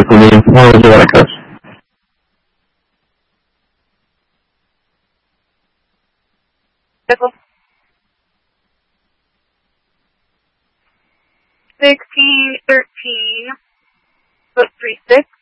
vehicle name. What would you like, Coach? Vehicle 1613 /36